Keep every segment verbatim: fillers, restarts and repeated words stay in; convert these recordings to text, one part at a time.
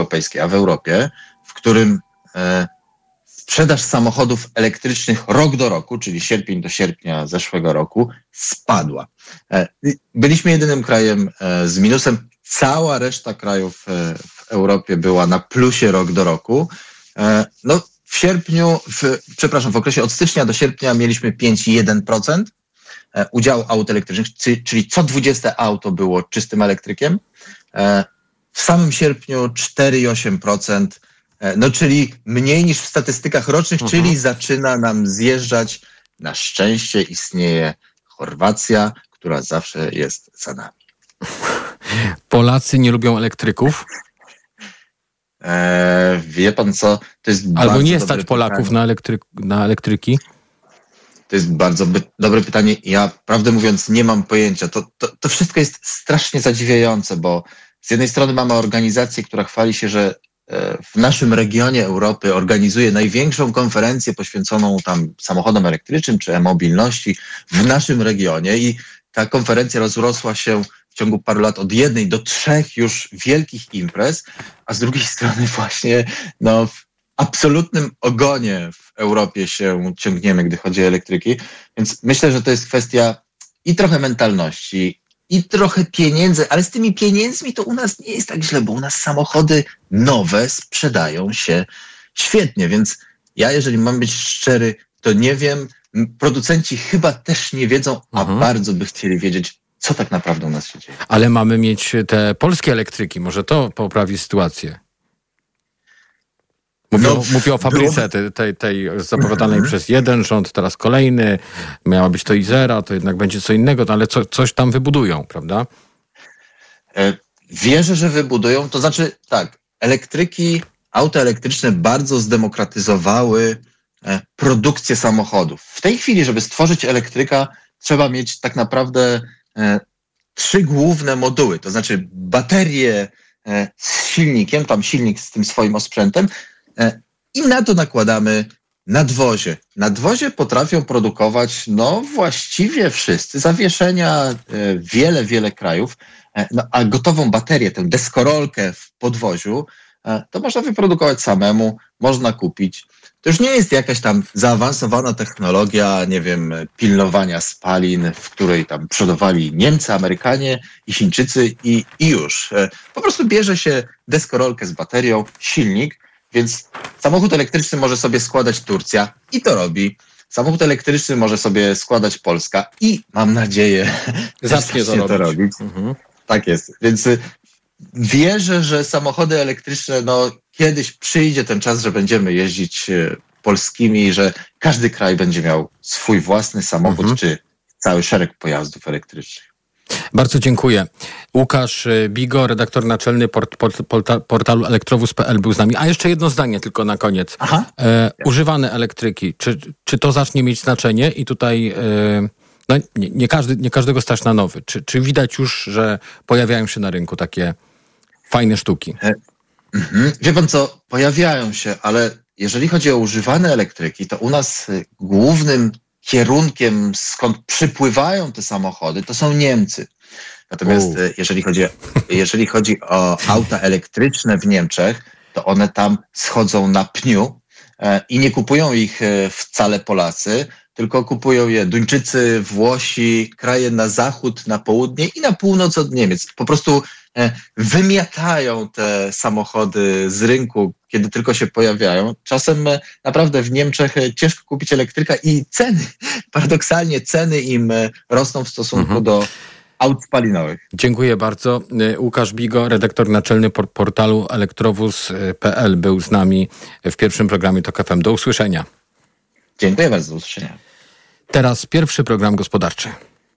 Europejskiej, a w Europie, w którym e, sprzedaż samochodów elektrycznych rok do roku, czyli sierpień do sierpnia zeszłego roku, spadła. E, byliśmy jedynym krajem e, z minusem. Cała reszta krajów e, w Europie była na plusie rok do roku. E, no w sierpniu, w, przepraszam, w okresie od stycznia do sierpnia mieliśmy pięć przecinek jeden procent udziału aut elektrycznych, czyli co dwudzieste auto było czystym elektrykiem. W samym sierpniu cztery przecinek osiem procent, no czyli mniej niż w statystykach rocznych, mhm. czyli zaczyna nam zjeżdżać. Na szczęście istnieje Chorwacja, która zawsze jest za nami. Polacy nie lubią elektryków? Eee, wie pan co? To jest Albo nie stać Polaków na, elektry- na elektryki? To jest bardzo by- dobre pytanie. Ja, prawdę mówiąc, nie mam pojęcia. To, to, to wszystko jest strasznie zadziwiające, bo z jednej strony mamy organizację, która chwali się, że w naszym regionie Europy organizuje największą konferencję poświęconą tam samochodom elektrycznym czy e-mobilności w naszym regionie i ta konferencja rozrosła się w ciągu paru lat od jednej do trzech już wielkich imprez, a z drugiej strony właśnie no, w absolutnym ogonie w Europie się ciągniemy, gdy chodzi o elektryki. Więc myślę, że to jest kwestia i trochę mentalności, i trochę pieniędzy, ale z tymi pieniędzmi to u nas nie jest tak źle, bo u nas samochody nowe sprzedają się świetnie, więc ja, jeżeli mam być szczery, to nie wiem, producenci chyba też nie wiedzą, a mhm. bardzo by chcieli wiedzieć, co tak naprawdę u nas się dzieje. Ale mamy mieć te polskie elektryki, może to poprawi sytuację. Mówię, no, o, mówię o fabryce tej, tej, tej zapowiadanej przez jeden rząd, teraz kolejny. Miała być to Izera, to jednak będzie co innego, no ale co, coś tam wybudują, prawda? Wierzę, że wybudują. To znaczy tak, elektryki, auta elektryczne bardzo zdemokratyzowały produkcję samochodów. W tej chwili, żeby stworzyć elektryka, trzeba mieć tak naprawdę e, trzy główne moduły. To znaczy baterię e, z silnikiem, tam silnik z tym swoim osprzętem, i na to nakładamy nadwozie. Nadwozie potrafią produkować no właściwie wszyscy. Zawieszenia wiele, wiele krajów. No, a gotową baterię, tę deskorolkę w podwoziu, to można wyprodukować samemu, można kupić. To już nie jest jakaś tam zaawansowana technologia, nie wiem, pilnowania spalin, w której tam przodowali Niemcy, Amerykanie i Chińczycy i, i już. Po prostu bierze się deskorolkę z baterią, silnik, więc samochód elektryczny może sobie składać Turcja i to robi. Samochód elektryczny może sobie składać Polska i mam nadzieję, zacznie to, to robić. Mhm. Tak jest. Więc wierzę, że samochody elektryczne, no kiedyś przyjdzie ten czas, że będziemy jeździć polskimi, że każdy kraj będzie miał swój własny samochód, mhm. czy cały szereg pojazdów elektrycznych. Bardzo dziękuję. Łukasz Bigo, redaktor naczelny port, port, porta, portalu elektrowóz kropka p l był z nami. A jeszcze jedno zdanie tylko na koniec. Aha. E, używane elektryki. Czy, czy to zacznie mieć znaczenie? I tutaj e, no, nie, nie, każdy, nie każdego stać na nowy. Czy, czy widać już, że pojawiają się na rynku takie fajne sztuki? E, mhm. Wie pan co, pojawiają się, ale jeżeli chodzi o używane elektryki, to u nas głównym kierunkiem, skąd przypływają te samochody, to są Niemcy. Natomiast U. jeżeli chodzi, jeżeli chodzi o auta elektryczne w Niemczech, to one tam schodzą na pniu e, i nie kupują ich wcale Polacy, tylko kupują je Duńczycy, Włosi, kraje na zachód, na południe i na północ od Niemiec. Po prostu e, wymiatają te samochody z rynku, kiedy tylko się pojawiają. Czasem e, naprawdę w Niemczech e, ciężko kupić elektryka i ceny, paradoksalnie ceny im e, rosną w stosunku mhm. do aut spalinowych. Dziękuję bardzo. Łukasz Bigo, redaktor naczelny portalu elektrowóz kropka p l był z nami w pierwszym programie Tok F M. Do usłyszenia. Dziękuję bardzo, do usłyszenia. Teraz pierwszy program gospodarczy.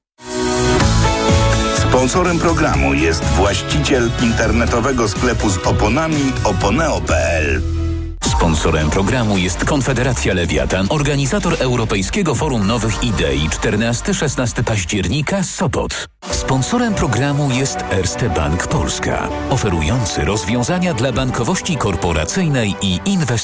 Sponsorem programu jest właściciel internetowego sklepu z oponami oponeo kropka p l. Sponsorem programu jest Konfederacja Lewiatan, organizator Europejskiego Forum Nowych Idei czternastego do szesnastego października Sopot. Sponsorem programu jest Erste Bank Polska, oferujący rozwiązania dla bankowości korporacyjnej i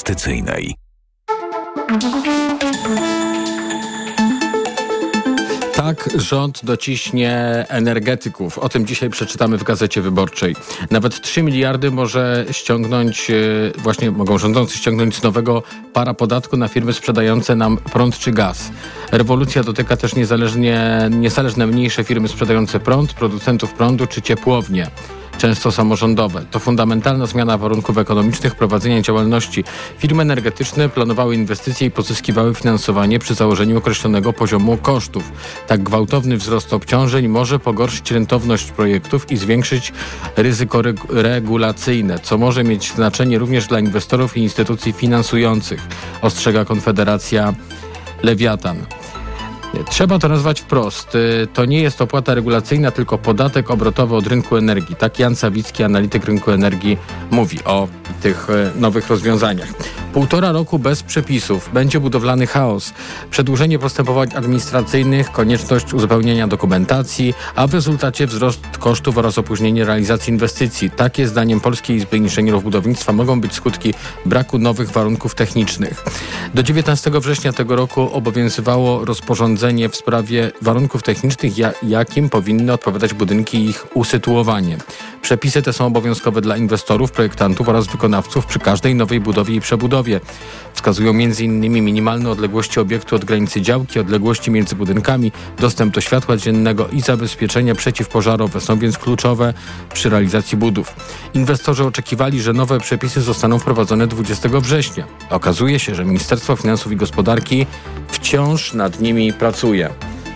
inwestycyjnej. Tak, rząd dociśnie energetyków. O tym dzisiaj przeczytamy w Gazecie Wyborczej. Nawet trzy miliardy może ściągnąć, właśnie mogą rządzący ściągnąć z nowego parapodatku na firmy sprzedające nam prąd czy gaz. Rewolucja dotyka też niezależnie, niezależne mniejsze firmy sprzedające prąd, producentów prądu czy ciepłownie, często samorządowe. To fundamentalna zmiana warunków ekonomicznych prowadzenia działalności. Firmy energetyczne planowały inwestycje i pozyskiwały finansowanie przy założeniu określonego poziomu kosztów. Tak gwałtowny wzrost obciążeń może pogorszyć rentowność projektów i zwiększyć ryzyko reg- regulacyjne, co może mieć znaczenie również dla inwestorów i instytucji finansujących, ostrzega Konfederacja Lewiatan. Trzeba to nazwać wprost. To nie jest opłata regulacyjna, tylko podatek obrotowy od rynku energii. Tak Jan Sawicki, analityk rynku energii, mówi o tych nowych rozwiązaniach. Półtora roku bez przepisów. Będzie budowlany chaos. Przedłużenie postępowań administracyjnych, konieczność uzupełnienia dokumentacji, a w rezultacie wzrost kosztów oraz opóźnienie realizacji inwestycji. Takie zdaniem Polskiej Izby Inżynierów Budownictwa mogą być skutki braku nowych warunków technicznych. Do dziewiętnastego września tego roku obowiązywało rozporządzenie w sprawie warunków technicznych, jakim powinny odpowiadać budynki i ich usytuowanie. Przepisy te są obowiązkowe dla inwestorów, projektantów oraz wykonawców przy każdej nowej budowie i przebudowie. Wskazują między innymi minimalne odległości obiektu od granicy działki, odległości między budynkami, dostęp do światła dziennego i zabezpieczenia przeciwpożarowe są więc kluczowe przy realizacji budów. Inwestorzy oczekiwali, że nowe przepisy zostaną wprowadzone dwudziestego września. Okazuje się, że Ministerstwo Finansów i Gospodarki wciąż nad nimi pracuje.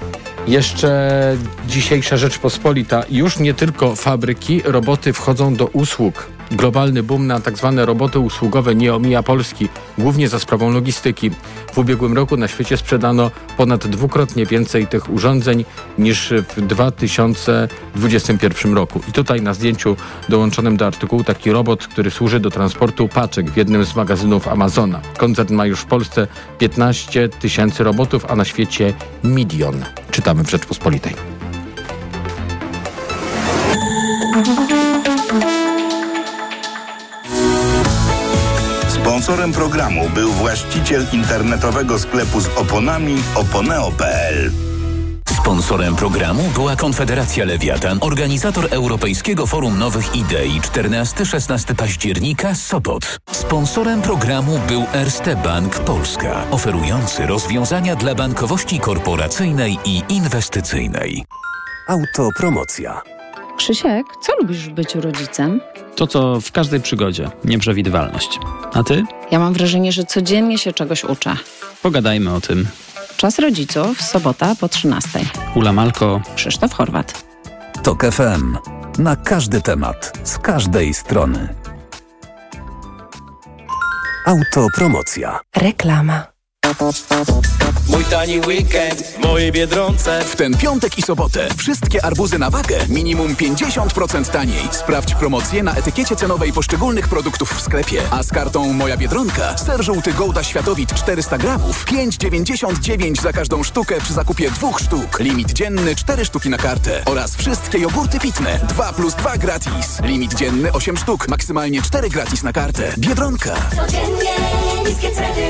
Jeszcze dzisiejsza Rzeczpospolita. Już nie tylko fabryki, roboty wchodzą do usług. Globalny boom na tzw. roboty usługowe nie omija Polski, głównie za sprawą logistyki. W ubiegłym roku na świecie sprzedano ponad dwukrotnie więcej tych urządzeń niż w dwa tysiące dwudziestym pierwszym roku. I tutaj na zdjęciu dołączonym do artykułu taki robot, który służy do transportu paczek w jednym z magazynów Amazona. Koncern ma już w Polsce piętnaście tysięcy robotów, a na świecie milion. Czytamy w Rzeczpospolitej. Sponsorem programu był właściciel internetowego sklepu z oponami oponeo kropka p l. Sponsorem programu była Konfederacja Lewiatan, organizator Europejskiego Forum Nowych Idei czternastego do szesnastego października, Sopot. Sponsorem programu był Erste Bank Polska, oferujący rozwiązania dla bankowości korporacyjnej i inwestycyjnej. Autopromocja. Krzysiek, co lubisz w byciu rodzicem? To, co w każdej przygodzie. Nieprzewidywalność. A ty? Ja mam wrażenie, że codziennie się czegoś uczę. Pogadajmy o tym. Czas rodziców, sobota po trzynastej. Ula Malko. Krzysztof Horwat. Tok F M. Na każdy temat. Z każdej strony. Autopromocja. Reklama. Mój tani weekend w mojej Biedronce. W ten piątek i sobotę wszystkie arbuzy na wagę minimum pięćdziesiąt procent taniej. Sprawdź promocję na etykiecie cenowej poszczególnych produktów w sklepie. A z kartą Moja Biedronka ser żółty Gouda Światowit czterysta gramów pięć dziewięćdziesiąt dziewięć za każdą sztukę przy zakupie dwóch sztuk. Limit dzienny cztery sztuki na kartę. Oraz wszystkie jogurty pitne dwa plus dwa gratis. Limit dzienny osiem sztuk, maksymalnie cztery gratis na kartę. Biedronka. Codziennie niskie ceny.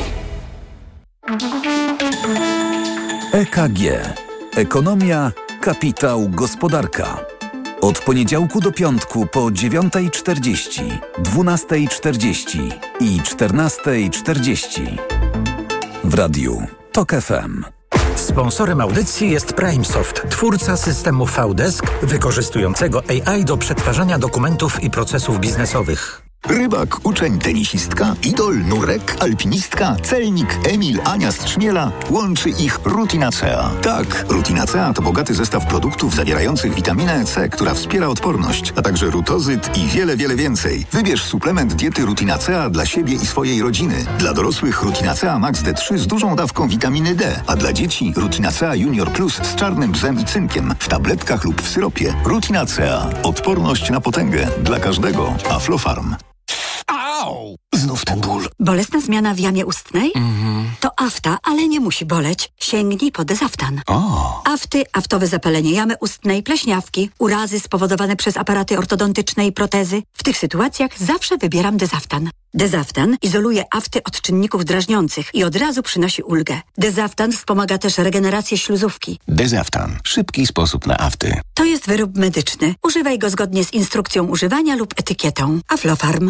E K G. Ekonomia, kapitał, gospodarka. Od poniedziałku do piątku po dziewiąta czterdzieści, dwunasta czterdzieści i czternasta czterdzieści. W radiu Tok F M. Sponsorem audycji jest PrimeSoft, twórca systemu V-Desk wykorzystującego A I do przetwarzania dokumentów i procesów biznesowych. Rybak, uczeń, tenisistka, idol, nurek, alpinistka, celnik, Emil, Ania z Trzmiela. Łączy ich Rutinacea. Tak, Rutinacea to bogaty zestaw produktów zawierających witaminę C, która wspiera odporność, a także rutozyt i wiele, wiele więcej. Wybierz suplement diety Rutinacea dla siebie i swojej rodziny. Dla dorosłych Rutinacea Max D trzy z dużą dawką witaminy D, a dla dzieci Rutinacea Junior Plus z czarnym bzem i cynkiem w tabletkach lub w syropie. Rutinacea. Odporność na potęgę. Dla każdego. Aflofarm. Au! Znów ten ból. Bolesna zmiana w jamie ustnej? Mhm. To afta, ale nie musi boleć. Sięgnij po Dezaftan. O. Afty, aftowe zapalenie jamy ustnej, pleśniawki, urazy spowodowane przez aparaty ortodontyczne i protezy. W tych sytuacjach zawsze wybieram Dezaftan. Dezaftan izoluje afty od czynników drażniących i od razu przynosi ulgę. Dezaftan wspomaga też regenerację śluzówki. Dezaftan. Szybki sposób na afty. To jest wyrób medyczny. Używaj go zgodnie z instrukcją używania lub etykietą. Aflofarm.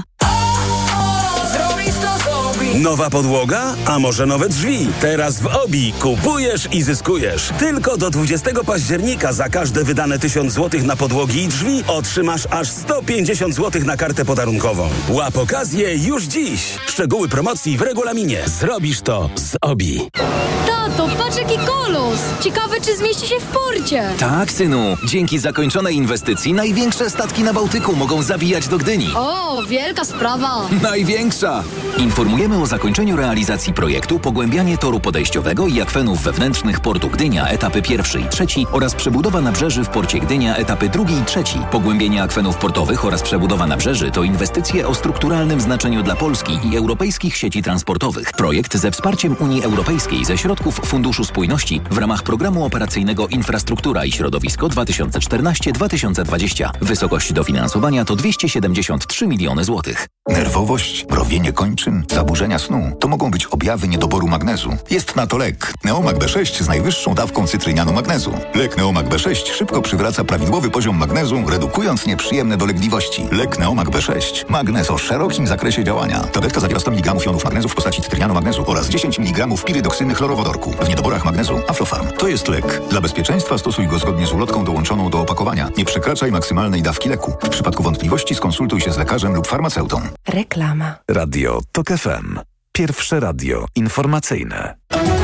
Nowa podłoga? A może nowe drzwi? Teraz w Obi kupujesz i zyskujesz. Tylko do dwudziestego października za każde wydane tysiąc złotych na podłogi i drzwi otrzymasz aż sto pięćdziesiąt złotych na kartę podarunkową. Łap okazję już dziś. Szczegóły promocji w regulaminie. Zrobisz to z Obi. Tato, patrz jaki kolos! Ciekawe, czy zmieści się w porcie. Tak, synu. Dzięki zakończonej inwestycji największe statki na Bałtyku mogą zawijać do Gdyni. O, wielka sprawa. Największa! Informujemy o zakończeniu realizacji projektu Pogłębianie toru podejściowego i akwenów wewnętrznych portu Gdynia etapy pierwszy i trzeci oraz przebudowa nabrzeży w porcie Gdynia etapy drugi i trzeci. Pogłębienie akwenów portowych oraz przebudowa nabrzeży to inwestycje o strukturalnym znaczeniu dla Polski i europejskich sieci transportowych. Projekt ze wsparciem Unii Europejskiej ze środków Funduszu Spójności w ramach Programu Operacyjnego Infrastruktura i Środowisko dwa tysiące czternaście do dwa tysiące dwadzieścia. Wysokość dofinansowania to dwieście siedemdziesiąt trzy miliony złotych. Nerwowość, mrowienie kończyn, zaburzenia snu to mogą być objawy niedoboru magnezu. Jest na to lek. Neomag B sześć z najwyższą dawką cytrynianu magnezu. Lek Neomag B sześć szybko przywraca prawidłowy poziom magnezu, redukując nieprzyjemne dolegliwości. Lek Neomag B sześć. Magnez o szerokim zakresie działania. Tabletka zawiera sto miligramów jonów magnezu w postaci cytrynianu magnezu oraz dziesięć miligramów pirydoksyny chlorowodorku. W niedoborach magnezu Aflofarm. To jest lek. Dla bezpieczeństwa stosuj go zgodnie z ulotką dołączoną do opakowania. Nie przekraczaj maksymalnej dawki leku. W przypadku wątpliwości skonsultuj się z lekarzem lub farmaceutą. Reklama. Radio TOK F M. Pierwsze radio informacyjne.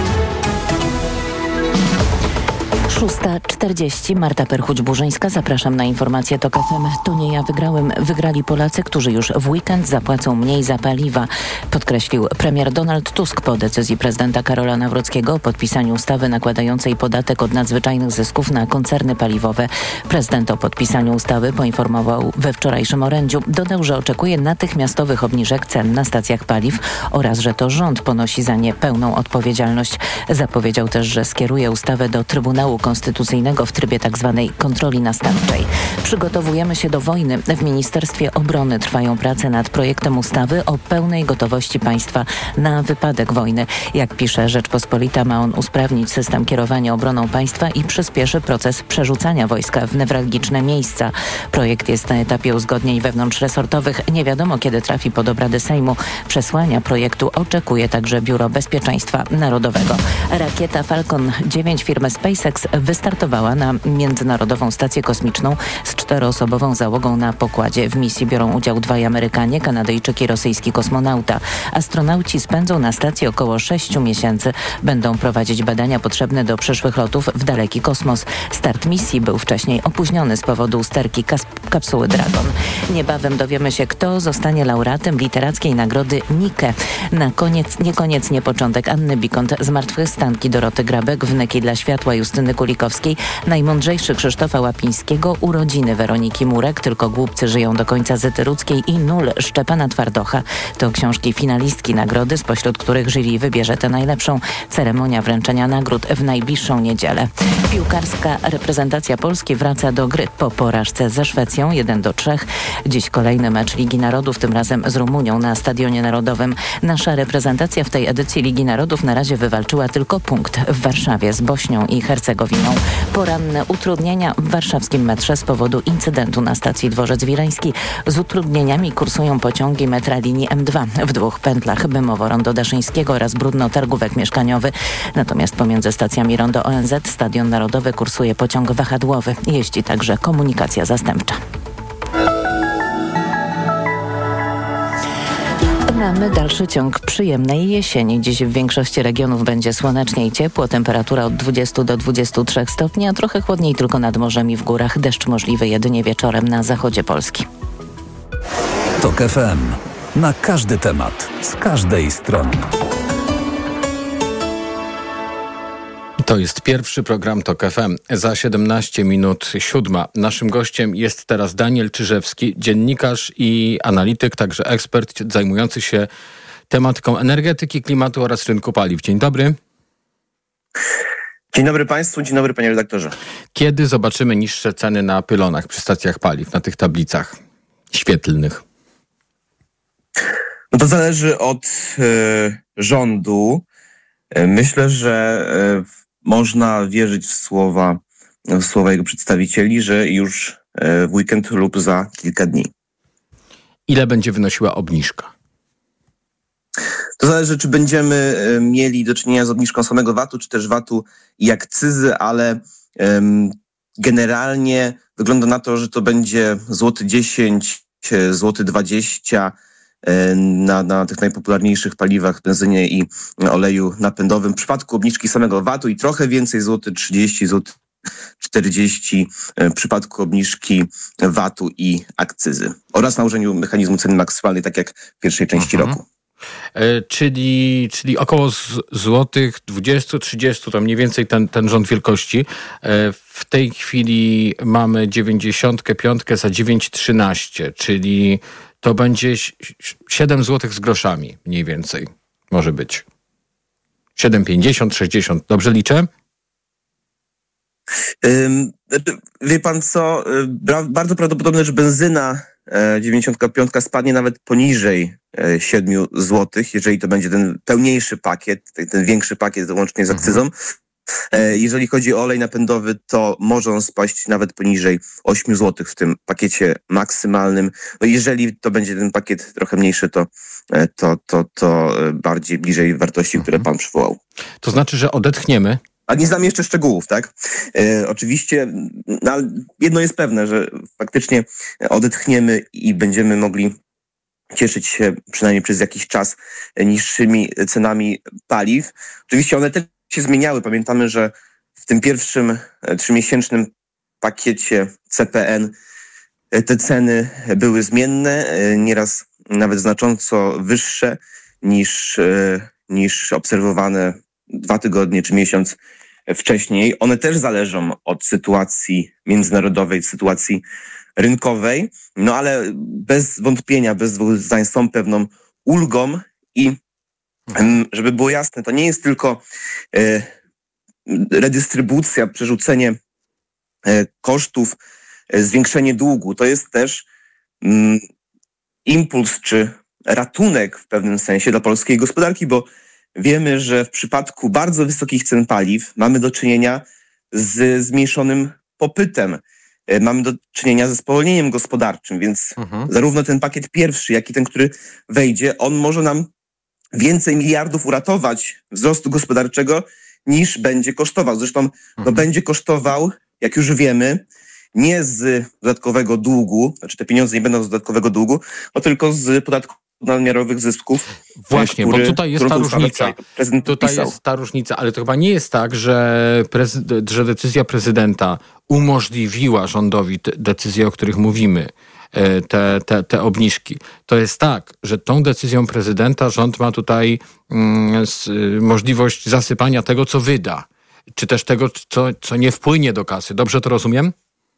szósta czterdzieści. Marta Perchuć-Burzyńska. Zapraszam na informację TOK F M. To nie ja wygrałem. Wygrali Polacy, którzy już w weekend zapłacą mniej za paliwa. Podkreślił premier Donald Tusk po decyzji prezydenta Karola Nawrockiego o podpisaniu ustawy nakładającej podatek od nadzwyczajnych zysków na koncerny paliwowe. Prezydent o podpisaniu ustawy poinformował we wczorajszym orędziu. Dodał, że oczekuje natychmiastowych obniżek cen na stacjach paliw oraz, że to rząd ponosi za nie pełną odpowiedzialność. Zapowiedział też, że skieruje ustawę do Trybunału Konstytucyjnego w trybie tzw. kontroli następczej. Przygotowujemy się do wojny. W Ministerstwie Obrony trwają prace nad projektem ustawy o pełnej gotowości państwa na wypadek wojny. Jak pisze Rzeczpospolita, ma on usprawnić system kierowania obroną państwa i przyspieszy proces przerzucania wojska w newralgiczne miejsca. Projekt jest na etapie uzgodnień wewnątrzresortowych. Nie wiadomo, kiedy trafi pod obrady Sejmu. Przesłania projektu oczekuje także Biuro Bezpieczeństwa Narodowego. Rakieta Falcon dziewięć firmy SpaceX wystartowała na Międzynarodową Stację Kosmiczną z czteroosobową załogą na pokładzie. W misji biorą udział dwaj Amerykanie, Kanadyjczyk i rosyjski kosmonauta. Astronauci spędzą na stacji około sześciu miesięcy. Będą prowadzić badania potrzebne do przyszłych lotów w daleki kosmos. Start misji był wcześniej opóźniony z powodu usterki kas- kapsuły Dragon. Niebawem dowiemy się, kto zostanie laureatem literackiej nagrody Nike. Na koniec, nie koniec, nie początek. Anny Bikont, Zmartwychwstanki Doroty Grabek, Wnyki dla światła Justyny Kulikowskiej, Najmądrzejszy Krzysztofa Łapińskiego, Urodziny Weroniki Murek, Tylko głupcy żyją do końca Zyty Rudzkiej i Nul Szczepana Twardocha. To książki finalistki nagrody, spośród których jury wybierze tę najlepszą. Ceremonia wręczenia nagród w najbliższą niedzielę. Piłkarska reprezentacja Polski wraca do gry po porażce ze Szwecją jeden do trzech. Dziś kolejny mecz Ligi Narodów, tym razem z Rumunią na Stadionie Narodowym. Nasza reprezentacja w tej edycji Ligi Narodów na razie wywalczyła tylko punkt w Warszawie z Bośnią i Hercegowinę. Poranne utrudnienia w warszawskim metrze z powodu incydentu na stacji Dworzec Wileński. Z utrudnieniami kursują pociągi metra linii M dwa w dwóch pętlach Bymowo-Rondo Daszyńskiego oraz Brudno-Targówek Mieszkaniowy. Natomiast pomiędzy stacjami Rondo O N Z Stadion Narodowy kursuje pociąg wahadłowy. Jeździ także komunikacja zastępcza. Mamy dalszy ciąg przyjemnej jesieni. Dziś w większości regionów będzie słonecznie i ciepło. Temperatura od dwudziestu do dwudziestu trzech stopni, a trochę chłodniej tylko nad morzem i w górach. Deszcz możliwy jedynie wieczorem na zachodzie Polski. TOK F M. Na każdy temat, z każdej strony. To jest pierwszy program TOK F M. Za siedemnaście minut siódma. Naszym gościem jest teraz Daniel Czyżewski, dziennikarz i analityk, także ekspert zajmujący się tematyką energetyki, klimatu oraz rynku paliw. Dzień dobry. Dzień dobry Państwu, dzień dobry Panie redaktorze. Kiedy zobaczymy niższe ceny na pylonach przy stacjach paliw, na tych tablicach świetlnych? No to zależy od y, rządu. Y, myślę, że y, można wierzyć w słowa, w słowa jego przedstawicieli, że już y, w weekend lub za kilka dni. Ile będzie wynosiła obniżka? To zależy, czy będziemy y, mieli do czynienia z obniżką samego V A T-u, czy też V A T-u i akcyzy, ale y, generalnie wygląda na to, że to będzie złoty dziesięć, złoty dwadzieścia na, na tych najpopularniejszych paliwach, benzynie i oleju napędowym. W przypadku obniżki samego V A T-u i trochę więcej, złoty trzydzieści, złoty czterdzieści w przypadku obniżki V A T-u i akcyzy oraz nałożeniu mechanizmu ceny maksymalnej, tak jak w pierwszej części mhm. roku. E, czyli, czyli około z, złotych dwadzieścia trzydzieści, to mniej więcej ten, ten rząd wielkości. E, w tej chwili mamy dziewięćdziesiąt pięć za dziewięć trzynaście, czyli to będzie siedem złotych z groszami mniej więcej. Może być. siedem pięćdziesiąt, sześćdziesiąt. Dobrze liczę? Um, wie pan co? Bardzo prawdopodobne, że benzyna dziewięćdziesiąt pięć spadnie nawet poniżej siedem złotych, jeżeli to będzie ten pełniejszy pakiet, ten większy pakiet łącznie z akcyzą. Mhm. Jeżeli chodzi o olej napędowy, to może on spaść nawet poniżej osiem złotych w tym pakiecie maksymalnym. No jeżeli to będzie ten pakiet trochę mniejszy, to, to, to, to bardziej bliżej wartości, mhm. które pan przywołał. To znaczy, że odetchniemy? A nie znam jeszcze szczegółów, tak? E, oczywiście, no, ale jedno jest pewne, że faktycznie odetchniemy i będziemy mogli cieszyć się przynajmniej przez jakiś czas niższymi cenami paliw. Oczywiście one też się zmieniały. Pamiętamy, że w tym pierwszym trzymiesięcznym pakiecie C P N te ceny były zmienne, nieraz nawet znacząco wyższe niż, niż obserwowane dwa tygodnie czy miesiąc wcześniej. One też zależą od sytuacji międzynarodowej, sytuacji rynkowej, no ale bez wątpienia, bez dwóch zdań są pewną ulgą i żeby było jasne, to nie jest tylko e, redystrybucja, przerzucenie e, kosztów, e, zwiększenie długu. To jest też mm, impuls czy ratunek w pewnym sensie dla polskiej gospodarki, bo wiemy, że w przypadku bardzo wysokich cen paliw mamy do czynienia z zmniejszonym popytem. E, mamy do czynienia ze spowolnieniem gospodarczym, więc mhm. zarówno ten pakiet pierwszy, jak i ten, który wejdzie, on może nam więcej miliardów uratować wzrostu gospodarczego niż będzie kosztował. Zresztą mhm. no, będzie kosztował, jak już wiemy, nie z dodatkowego długu, znaczy te pieniądze nie będą z dodatkowego długu, no tylko z podatku nadmiarowych zysków. Właśnie, który, bo tutaj jest ta różnica. Tutaj pisał. jest ta różnica, ale to chyba nie jest tak, że, prezyd- że decyzja prezydenta umożliwiła rządowi te decyzje, o których mówimy. Te, te, te obniżki. To jest tak, że tą decyzją prezydenta rząd ma tutaj mm, z, możliwość zasypania tego, co wyda, czy też tego, co, co nie wpłynie do kasy. Dobrze to rozumiem?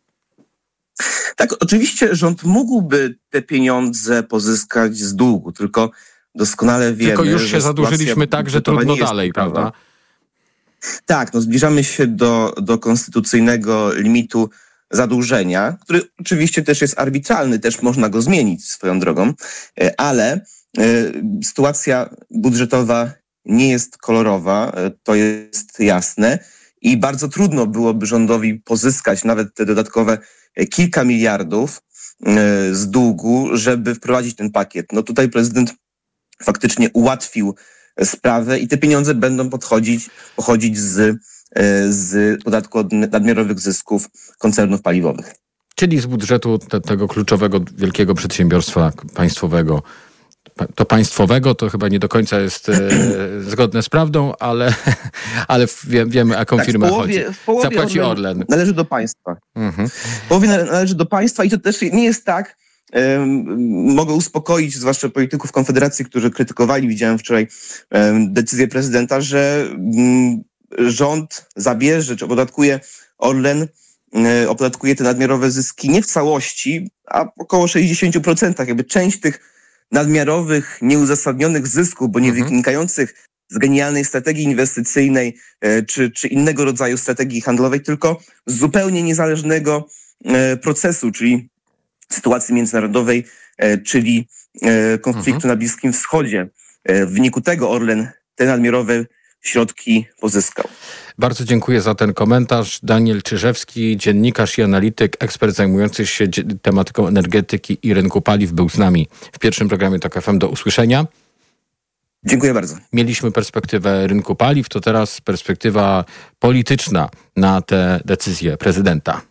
Tak, oczywiście rząd mógłby te pieniądze pozyskać z długu, tylko doskonale wiemy, tylko już się że zadłużyliśmy tak, że trudno dalej, prawda? Tak, no zbliżamy się do, do konstytucyjnego limitu zadłużenia, który oczywiście też jest arbitralny, też można go zmienić swoją drogą, ale sytuacja budżetowa nie jest kolorowa, to jest jasne i bardzo trudno byłoby rządowi pozyskać nawet te dodatkowe kilka miliardów z długu, żeby wprowadzić ten pakiet. No tutaj prezydent faktycznie ułatwił sprawę i te pieniądze będą podchodzić, pochodzić z z podatku od nadmiarowych zysków koncernów paliwowych. Czyli z budżetu te, tego kluczowego, wielkiego przedsiębiorstwa państwowego. To państwowego to chyba nie do końca jest e, zgodne z prawdą, ale, ale wie, wiemy, o jaką tak, firmę w połowie, chodzi. W połowie Zapłaci Orlen. Orlen. Należy do państwa. Mhm. W połowie należy do państwa i to też nie jest tak, um, mogę uspokoić zwłaszcza polityków Konfederacji, którzy krytykowali, widziałem wczoraj um, decyzję prezydenta, że um, rząd zabierze, czy opodatkuje Orlen, yy, opodatkuje te nadmiarowe zyski nie w całości, a około sześćdziesiąt procent. Jakby część tych nadmiarowych, nieuzasadnionych zysków, bo nie mhm. wynikających z genialnej strategii inwestycyjnej czy, czy innego rodzaju strategii handlowej, tylko z zupełnie niezależnego procesu, czyli sytuacji międzynarodowej, czyli konfliktu mhm. na Bliskim Wschodzie. W wyniku tego Orlen te nadmiarowe środki pozyskał. Bardzo dziękuję za ten komentarz. Daniel Czyżewski, dziennikarz i analityk, ekspert zajmujący się tematyką energetyki i rynku paliw, był z nami w pierwszym programie Tok F M. Do usłyszenia. Dziękuję bardzo. Mieliśmy perspektywę rynku paliw, to teraz perspektywa polityczna na te decyzje prezydenta.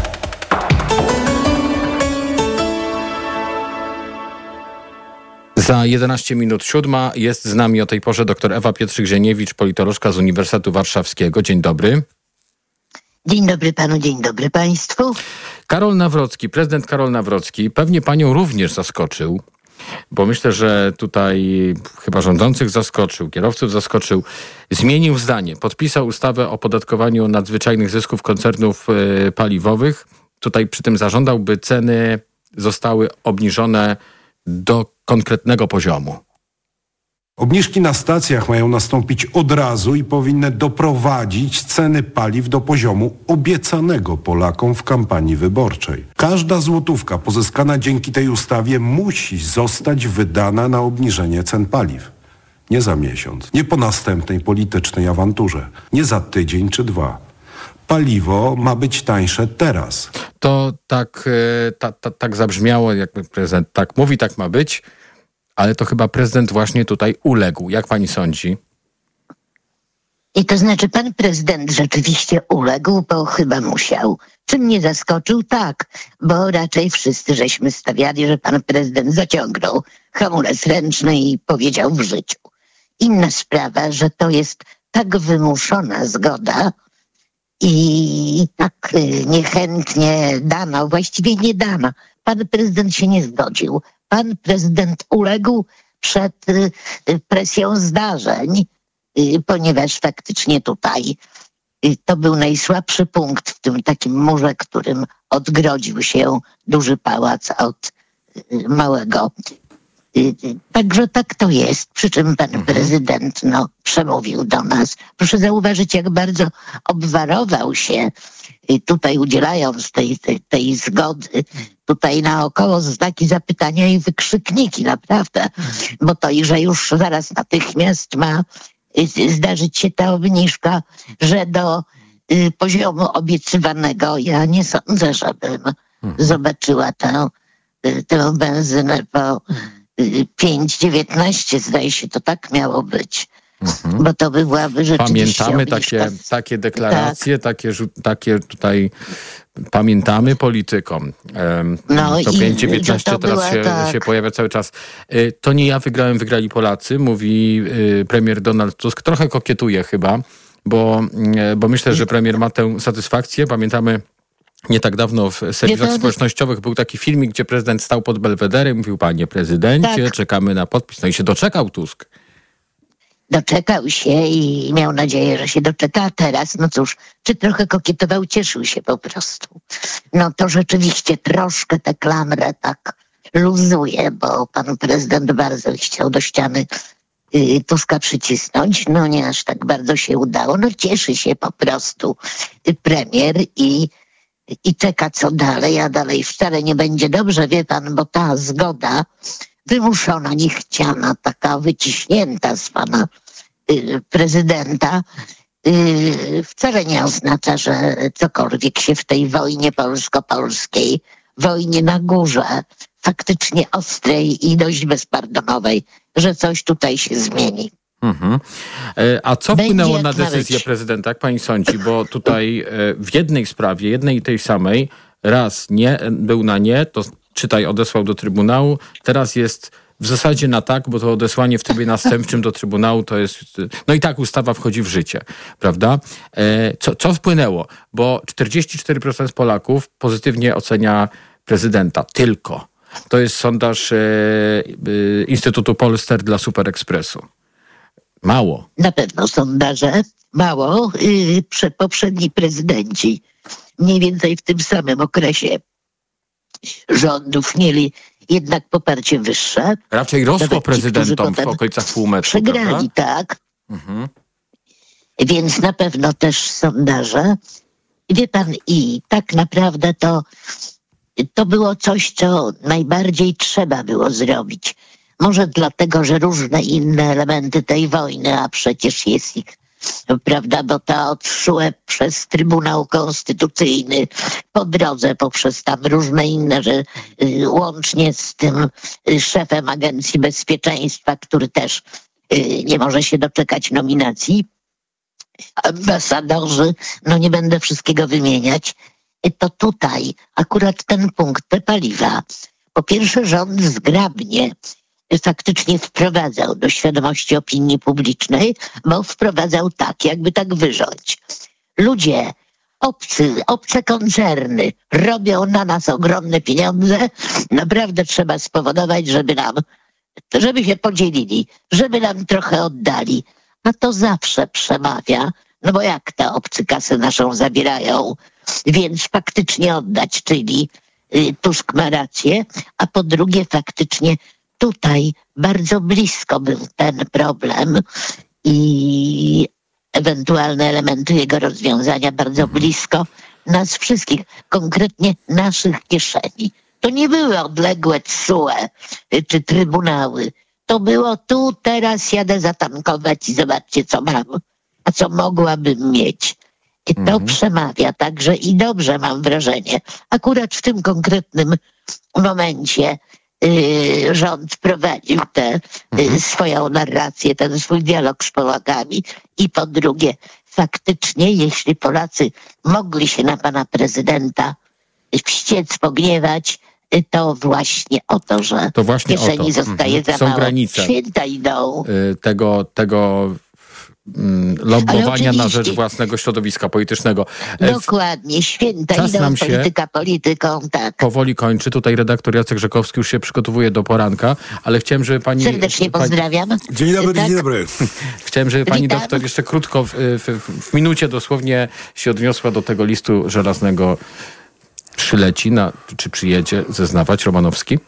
Za jedenaście minut siódma jest z nami o tej porze dr Ewa Pietrzyk-Zieniewicz, politolożka z Uniwersytetu Warszawskiego. Dzień dobry. Dzień dobry panu, dzień dobry państwu. Karol Nawrocki, prezydent Karol Nawrocki pewnie panią również zaskoczył, bo myślę, że tutaj chyba rządzących zaskoczył, kierowców zaskoczył. Zmienił zdanie, podpisał ustawę o opodatkowaniu nadzwyczajnych zysków koncernów y, paliwowych. Tutaj przy tym zażądał, by ceny zostały obniżone do konkretnego poziomu. Obniżki na stacjach mają nastąpić od razu i powinny doprowadzić ceny paliw do poziomu obiecanego Polakom w kampanii wyborczej. Każda złotówka pozyskana dzięki tej ustawie musi zostać wydana na obniżenie cen paliw. Nie za miesiąc, nie po następnej politycznej awanturze, nie za tydzień czy dwa. Paliwo ma być tańsze teraz. To tak, ta, ta, tak zabrzmiało, jakby prezydent tak mówi, tak ma być, ale to chyba prezydent właśnie tutaj uległ. Jak pani sądzi? I to znaczy pan prezydent rzeczywiście uległ, bo chyba musiał. Czy mnie zaskoczył? Tak, bo raczej wszyscy żeśmy stawiali, że pan prezydent zaciągnął hamulec ręczny i powiedział w życiu. Inna sprawa, że to jest tak wymuszona zgoda, i tak niechętnie dano, właściwie nie dano. Pan prezydent się nie zgodził. Pan prezydent uległ przed presją zdarzeń, ponieważ faktycznie tutaj to był najsłabszy punkt w tym takim murze, którym odgrodził się duży pałac od małego. Także tak to jest, przy czym pan prezydent no, przemówił do nas. Proszę zauważyć, jak bardzo obwarował się tutaj udzielając tej, tej, tej zgody. Tutaj naokoło znaki zapytania i wykrzykniki, naprawdę. Bo to i że już zaraz natychmiast ma zdarzyć się ta obniżka, że do y, poziomu obiecywanego ja nie sądzę, żebym zobaczyła tę, tę benzynę po pięć dziewiętnaście, zdaje się, to tak miało być. Mhm. Bo to by byłaby rzeczywiście Pamiętamy takie, takie deklaracje, tak. takie, takie tutaj pamiętamy politykom. No to pięć dziewiętnaście teraz była, się, tak. się pojawia cały czas. To nie ja wygrałem, wygrali Polacy, mówi premier Donald Tusk. Trochę kokietuje chyba, bo, bo myślę, że premier ma tę satysfakcję. Pamiętamy, nie tak dawno w serwisach społecznościowych był taki filmik, gdzie prezydent stał pod Belwederem, mówił: panie prezydencie, tak. czekamy na podpis. No i się doczekał Tusk. Doczekał się i miał nadzieję, że się doczeka, a teraz, no cóż, czy trochę kokietował, cieszył się po prostu. No to rzeczywiście troszkę tę klamrę tak luzuje, bo pan prezydent bardzo chciał do ściany y, Tuska przycisnąć, no nie aż tak bardzo się udało, no cieszy się po prostu y, premier i I czeka co dalej, a dalej wcale nie będzie dobrze, wie pan, bo ta zgoda wymuszona, niechciana, taka wyciśnięta z pana y, prezydenta y, wcale nie oznacza, że cokolwiek się w tej wojnie polsko-polskiej, wojnie na górze, faktycznie ostrej i dość bezpardonowej, że coś tutaj się zmieni. Mhm. A co wpłynęło na decyzję prezydenta, jak pani sądzi? Bo tutaj w jednej sprawie, jednej i tej samej, raz nie, był na nie, to czytaj, odesłał do Trybunału, teraz jest w zasadzie na tak, bo to odesłanie w trybie następczym do Trybunału to jest... No i tak ustawa wchodzi w życie, prawda? Co, co wpłynęło? Bo czterdzieści cztery procent Polaków pozytywnie ocenia prezydenta. Tylko. To jest sondaż Instytutu Polster dla Super Expressu. Mało. Na pewno sondaże. Mało. Yy, poprzedni prezydenci mniej więcej w tym samym okresie rządów mieli jednak poparcie wyższe. Raczej rosło Nawet ci, prezydentom w okolicach półmetru, przegrali, prawda? tak. Mhm. Więc na pewno też sondaże. Wie pan, i tak naprawdę to, to było coś, co najbardziej trzeba było zrobić. Może dlatego, że różne inne elementy tej wojny, a przecież jest ich, prawda, bo to odszłe przez Trybunał Konstytucyjny, po drodze poprzez tam różne inne, że y, łącznie z tym y, szefem Agencji Bezpieczeństwa, który też y, nie może się doczekać nominacji, ambasadorzy, no nie będę wszystkiego wymieniać, to tutaj akurat ten punkt te paliwa. Po pierwsze, rząd zgrabnie faktycznie wprowadzał do świadomości opinii publicznej, bo wprowadzał tak, jakby tak wyrządź. Ludzie, obcy, obce koncerny robią na nas ogromne pieniądze, naprawdę trzeba spowodować, żeby nam, żeby się podzielili, żeby nam trochę oddali. A to zawsze przemawia, no bo jak te obcy kasę naszą zabierają, więc faktycznie oddać, czyli y, Tusk ma rację, a po drugie faktycznie tutaj bardzo blisko był ten problem i ewentualne elementy jego rozwiązania bardzo blisko nas wszystkich, konkretnie naszych kieszeni. To nie były odległe T S U E czy trybunały. To było tu, teraz jadę zatankować i zobaczcie, co mam, a co mogłabym mieć. I to mhm. przemawia także i dobrze, mam wrażenie. Akurat w tym konkretnym momencie y, rząd prowadził tę mhm. swoją narrację, ten swój dialog z Polakami. I po drugie, faktycznie, jeśli Polacy mogli się na pana prezydenta wściec, pogniewać, to właśnie o to, że to właśnie w kieszeni o to. zostaje mhm. za Są mało. granice Święta idą. tego, tego lobbowania na rzecz własnego środowiska politycznego. Dokładnie, święta Czas idą, nam się polityka polityką, tak. powoli kończy. Tutaj redaktor Jacek Rzekowski już się przygotowuje do poranka, ale chciałem, żeby pani... Serdecznie pozdrawiam. Pani... Dzień dobry, tak? Dzień dobry. Chciałem, żeby pani Witam. doktor jeszcze krótko, w, w, w minucie dosłownie się odniosła do tego listu żelaznego. Przyleci, na, czy przyjedzie zeznawać Romanowski?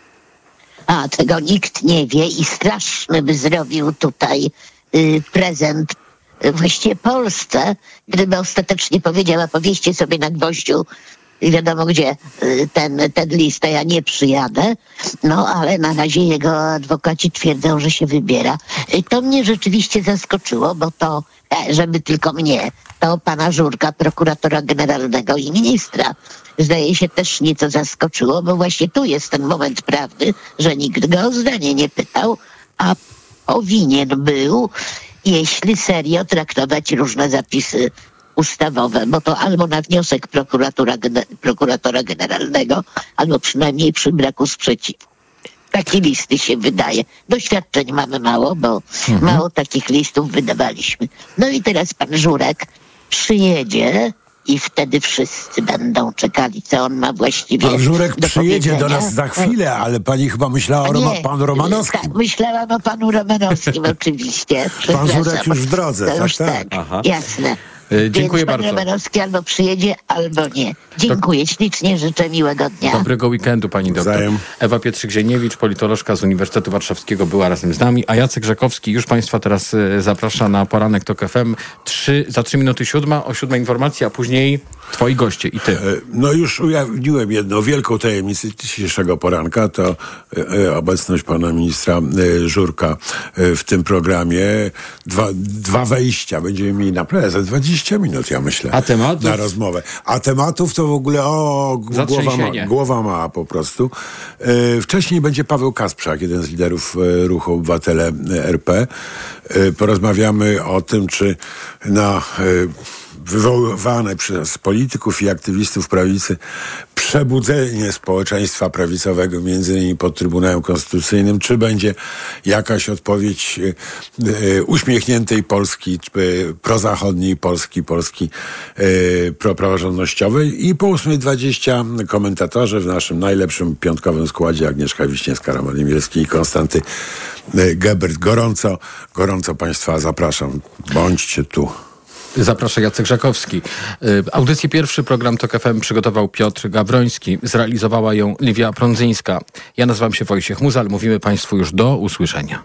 A, tego nikt nie wie i straszny by zrobił tutaj y, prezent y, właściwie Polsce, gdyby ostatecznie powiedziała, powieście sobie na gwoździu wiadomo gdzie y, ten, ten list, a ja nie przyjadę. No, ale na razie jego adwokaci twierdzą, że się wybiera. Y, to mnie rzeczywiście zaskoczyło, bo to, e, żeby tylko mnie, to pana Żurka, prokuratora generalnego i ministra, zdaje się też nieco zaskoczyło, bo właśnie tu jest ten moment prawdy, że nikt go o zdanie nie pytał, a powinien był, jeśli serio traktować różne zapisy ustawowe, bo to albo na wniosek prokuratora, prokuratora generalnego, albo przynajmniej przy braku sprzeciwu. Takie listy się wydaje. Doświadczeń mamy mało, bo mhm. mało takich listów wydawaliśmy. No i teraz pan Żurek przyjedzie i wtedy wszyscy będą czekali, co on ma właściwie Pan Żurek do przyjedzie do powiedzenia. nas za chwilę, ale pani chyba myślała o Roma, Nie, panu Romanowskim. Tak, myślałam o panu Romanowskim oczywiście. Pan Żurek już w drodze, to tak, już tak. tak, jasne. E, dziękuję Więc pan bardzo. Romanowski albo przyjedzie, albo nie. Dziękuję, to... ślicznie życzę miłego dnia. Dobrego weekendu, pani doktor. Wzajem. Ewa Pietrzyk-Zieniewicz, politolożka z Uniwersytetu Warszawskiego, była razem z nami, a Jacek Rzekowski już państwa teraz y, zaprasza na poranek Tok F M. Trzy, za trzy minuty siódma, o siódmej informacji, a później twoi goście i ty. No już ujawniłem jedną wielką tajemnicę dzisiejszego poranka, to e, obecność pana ministra e, Żurka e, w tym programie. Dwa, dwa wejścia będziemy mieli naprawdę za dwadzieścia minut, ja myślę. A tematów? Na rozmowę. A tematów to w ogóle o, głowa ma, głowa ma po prostu. E, wcześniej będzie Paweł Kasprzak, jeden z liderów e, Ruchu Obywatele R P. E, porozmawiamy o tym, czy na... E, wywoływane przez polityków i aktywistów prawicy przebudzenie społeczeństwa prawicowego, między innymi pod Trybunałem Konstytucyjnym, czy będzie jakaś odpowiedź e, e, uśmiechniętej Polski, e, prozachodniej Polski, Polski e, propraworządnościowej. I po ósmej dwadzieścia komentatorzy w naszym najlepszym piątkowym składzie: Agnieszka Wiśniewska, Roman Imielski i Konstanty e, Gebert. Gorąco, gorąco państwa zapraszam. Bądźcie tu. Zaprasza Jacek Żakowski. Audycję Pierwszy Program Tok F M przygotował Piotr Gawroński. Zrealizowała ją Liwia Prądzyńska. Ja nazywam się Wojciech Muzal. Mówimy Państwu już do usłyszenia.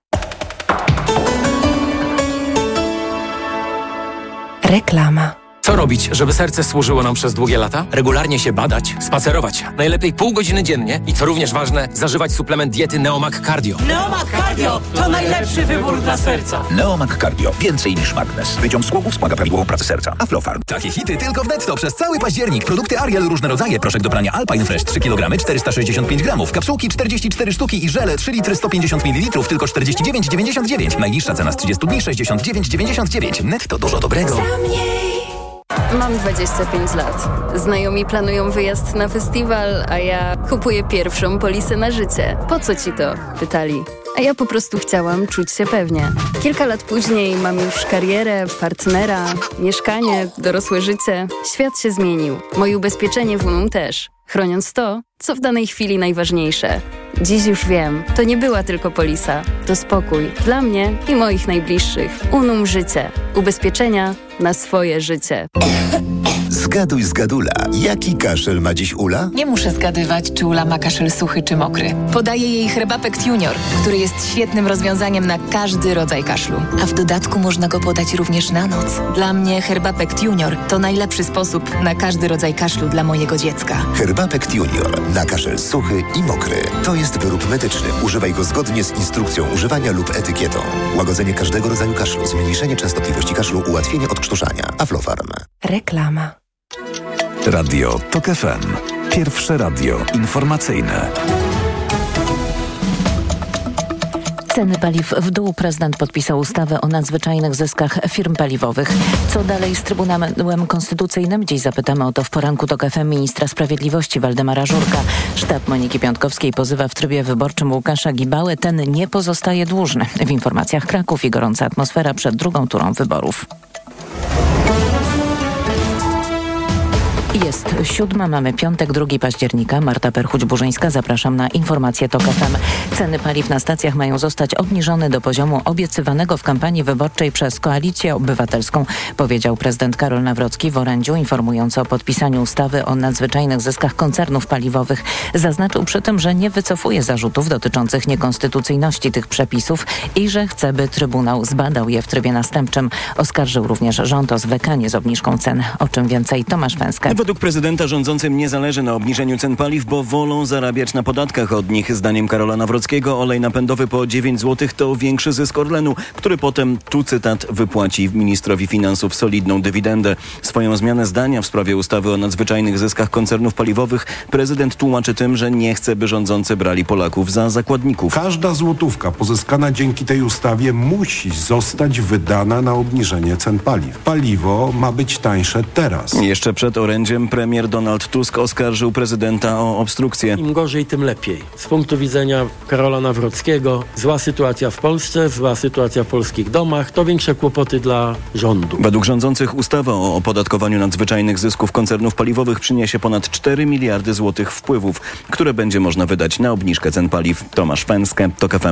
Reklama. Co robić, żeby serce służyło nam przez długie lata? Regularnie się badać, spacerować. Najlepiej pół godziny dziennie i co również ważne, zażywać suplement diety Neomag Cardio. Neomag Cardio to najlepszy wybór dla serca. Neomag Cardio. Więcej niż magnes. Wyciąg z głowu wspomaga prawidłową pracę serca. Aflofarm. Takie hity tylko w Netto przez cały październik. Produkty Ariel różne rodzaje. Proszek do prania Alpine Fresh trzy kilogramy czterysta sześćdziesiąt pięć gramów. Kapsułki czterdzieści cztery sztuki i żele trzy litry sto pięćdziesiąt mililitrów tylko czterdzieści dziewięć dziewięćdziesiąt dziewięć. Najniższa cena z trzydziestu dni sześćdziesiąt dziewięć dziewięćdziesiąt dziewięć. Netto dużo dobrego. Mam dwadzieścia pięć lat. Znajomi planują wyjazd na festiwal, a ja kupuję pierwszą polisę na życie. Po co ci to? Pytali. A ja po prostu chciałam czuć się pewnie. Kilka lat później mam już karierę, partnera, mieszkanie, dorosłe życie. Świat się zmienił. Moje ubezpieczenie w Unum też. Chroniąc to, co w danej chwili najważniejsze. Dziś już wiem, to nie była tylko polisa. To spokój dla mnie i moich najbliższych. Unum Życie. Ubezpieczenia na swoje życie. Zgaduj z Gadula. Jaki kaszel ma dziś Ula? Nie muszę zgadywać, czy Ula ma kaszel suchy czy mokry. Podaję jej Herbapekt Junior, który jest świetnym rozwiązaniem na każdy rodzaj kaszlu. A w dodatku można go podać również na noc. Dla mnie Herbapekt Junior to najlepszy sposób na każdy rodzaj kaszlu dla mojego dziecka. Herbapekt Junior na kaszel suchy i mokry. To jest wyrób medyczny. Używaj go zgodnie z instrukcją używania lub etykietą. Łagodzenie każdego rodzaju kaszlu, zmniejszenie częstotliwości kaszlu, ułatwienie odkrztuszania. Aflofarm. Reklama. Radio Tok F M. Pierwsze radio informacyjne. Ceny paliw w dół. Prezydent podpisał ustawę o nadzwyczajnych zyskach firm paliwowych. Co dalej z Trybunałem Konstytucyjnym? Dziś zapytamy o to w poranku Tok F M ministra sprawiedliwości Waldemara Żurka. Sztab Moniki Piątkowskiej pozywa w trybie wyborczym Łukasza Gibałę. Ten nie pozostaje dłużny. W informacjach Kraków i gorąca atmosfera przed drugą turą wyborów. Jest siódma, mamy piątek, drugiego października. Marta Perchuć-Burzyńska, zapraszam na informacje Tok F M. Ceny paliw na stacjach mają zostać obniżone do poziomu obiecywanego w kampanii wyborczej przez Koalicję Obywatelską, powiedział prezydent Karol Nawrocki w orędziu, informując o podpisaniu ustawy o nadzwyczajnych zyskach koncernów paliwowych. Zaznaczył przy tym, że nie wycofuje zarzutów dotyczących niekonstytucyjności tych przepisów i że chce, by Trybunał zbadał je w trybie następczym. Oskarżył również rząd o zwlekanie z obniżką cen. O czym więcej Tomasz Węska. Według prezydenta rządzącym nie zależy na obniżeniu cen paliw, bo wolą zarabiać na podatkach od nich. Zdaniem Karola Nawrockiego olej napędowy po dziewięć złotych to większy zysk Orlenu, który potem, tu cytat, wypłaci ministrowi finansów solidną dywidendę. Swoją zmianę zdania w sprawie ustawy o nadzwyczajnych zyskach koncernów paliwowych prezydent tłumaczy tym, że nie chce, by rządzący brali Polaków za zakładników. Każda złotówka pozyskana dzięki tej ustawie musi zostać wydana na obniżenie cen paliw. Paliwo ma być tańsze teraz. Jeszcze przed orędziem premier Donald Tusk oskarżył prezydenta o obstrukcję. Im gorzej, tym lepiej. Z punktu widzenia Karola Nawrockiego zła sytuacja w Polsce, zła sytuacja w polskich domach, to większe kłopoty dla rządu. Według rządzących ustawa o opodatkowaniu nadzwyczajnych zysków koncernów paliwowych przyniesie ponad cztery miliardy złotych wpływów, które będzie można wydać na obniżkę cen paliw. Tomasz Węskę, Tok F M.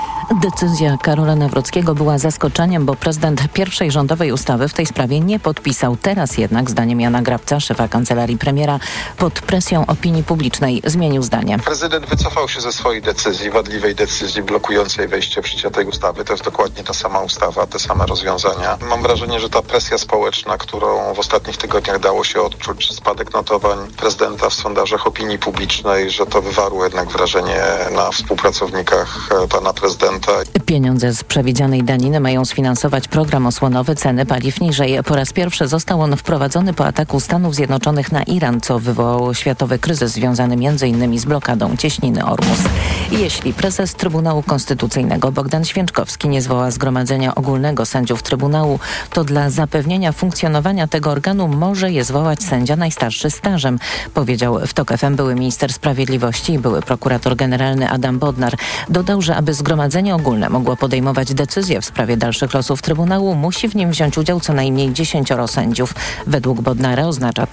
Decyzja Karola Nawrockiego była zaskoczeniem, bo prezydent pierwszej rządowej ustawy w tej sprawie nie podpisał. Teraz jednak, zdaniem Jana Grabca, szefa kancelarii premiera, pod presją opinii publicznej zmienił zdanie. Prezydent wycofał się ze swojej decyzji, wadliwej decyzji blokującej wejście w życie tej ustawy. To jest dokładnie ta sama ustawa, te same rozwiązania. Mam wrażenie, że ta presja społeczna, którą w ostatnich tygodniach dało się odczuć, czy spadek notowań prezydenta w sondażach opinii publicznej, że to wywarło jednak wrażenie na współpracownikach pana prezydenta. Pieniądze z przewidzianej daniny mają sfinansować program osłonowy ceny paliw niżej. Po raz pierwszy został on wprowadzony po ataku Stanów Zjednoczonych na Iran, co wywołało światowy kryzys związany między innymi z blokadą cieśniny Ormus. Jeśli prezes Trybunału Konstytucyjnego Bogdan Święczkowski nie zwoła zgromadzenia ogólnego sędziów Trybunału, to dla zapewnienia funkcjonowania tego organu może je zwołać sędzia najstarszy stażem, powiedział w Tok F M były minister sprawiedliwości i były prokurator generalny Adam Bodnar. Dodał, że aby zgromadzenie ogólne mogło podejmować decyzje w sprawie dalszych losów Trybunału, musi w nim wziąć udział co najmniej dziesięcioro sędziów. Według Bodnara oznacza to,